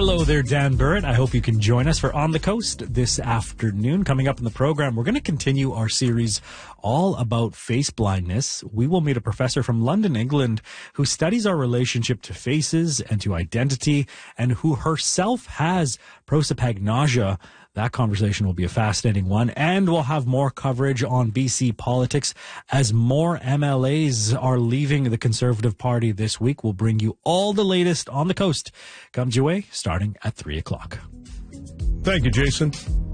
Hello there, Dan Burrett. I hope you can join us for On the Coast this afternoon. Coming up in the program, we're going to continue our series all about face blindness. We will meet a professor from London, England, who studies our relationship to faces and to identity, and who herself has prosopagnosia. That conversation will be a fascinating one, and we'll have more coverage on BC politics as more MLAs are leaving the Conservative Party this week. We'll bring you all the latest on the coast. Comes your way starting at 3 o'clock. Thank you, Jason.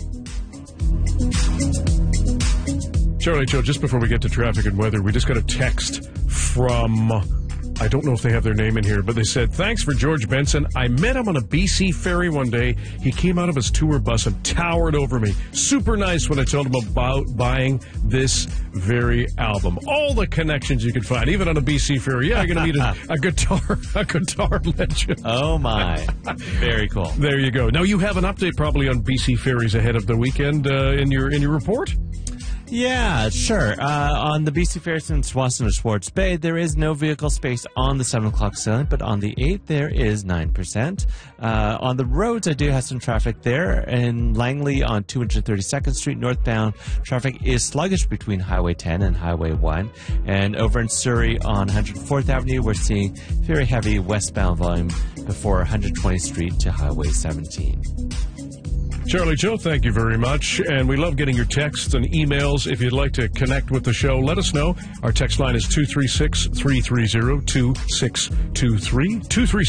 Charlie Joe, just before we get to traffic and weather, we just got a text from... I don't know if they have their name in here, but they said, thanks for George Benson. I met him on a BC ferry one day. He came out of his tour bus and towered over me. Super nice when I told him about buying this very album. All the connections you can find, even on a BC ferry. Yeah, you're going to meet a guitar legend. Oh, my. Very cool. There you go. Now, you have an update probably on BC ferries ahead of the weekend in your report? Yeah, sure. On the BC Ferries in Swanson or Swartz Bay, there is no vehicle space on the 7 o'clock sailing, but on the 8th, there is 9%. On the roads, I do have some traffic there. In Langley on 232nd Street northbound, traffic is sluggish between Highway 10 and Highway 1. And over in Surrey on 104th Avenue, we're seeing very heavy westbound volume before 120th Street to Highway 17. Charlie Joe, thank you very much. And we love getting your texts and emails. If you'd like to connect with the show, let us know. Our text line is 236-330-2623.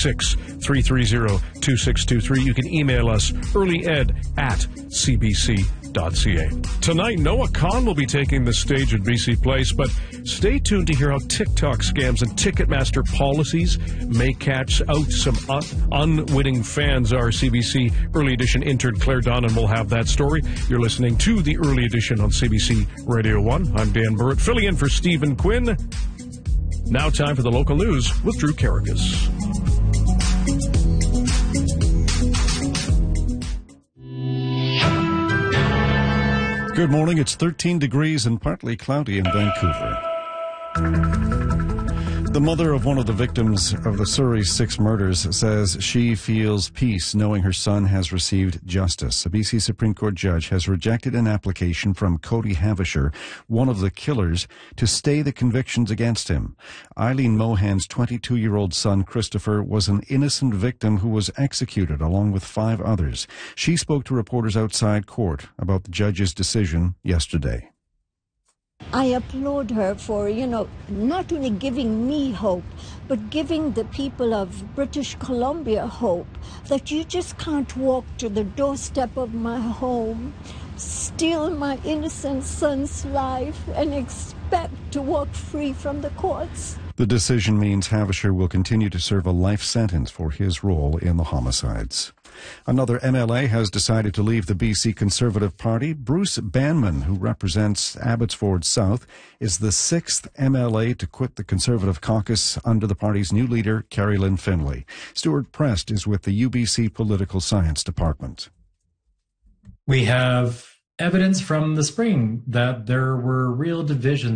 236-330-2623. You can email us earlyed@cbc.ca. Tonight, Noah Kahn will be taking the stage at BC Place, but stay tuned to hear how TikTok scams and Ticketmaster policies may catch out some unwitting fans. Our CBC Early Edition intern Claire Donnan will have that story. You're listening to the Early Edition on CBC Radio 1. I'm Dan Burrett, filling in for Stephen Quinn. Now time for the local news with Drew Karakas. Good morning. It's 13 degrees and partly cloudy in Vancouver. The mother of one of the victims of the Surrey 6 murders says she feels peace knowing her son has received justice. A BC Supreme Court judge has rejected an application from Cody Havishar, one of the killers, to stay the convictions against him. Eileen Mohan's 22-year-old son, Christopher, was an innocent victim who was executed along with 5 others. She spoke to reporters outside court about the judge's decision yesterday. I applaud her for, not only giving me hope, but giving the people of British Columbia hope that you just can't walk to the doorstep of my home, steal my innocent son's life, and expect to walk free from the courts. The decision means Havishar will continue to serve a life sentence for his role in the homicides. Another MLA has decided to leave the BC Conservative Party. Bruce Banman, who represents Abbotsford South, is the 6th MLA to quit the Conservative caucus under the party's new leader, Carrie Lynn Finlay. Stuart Prest is with the UBC Political Science Department. We have evidence from the spring that there were real divisions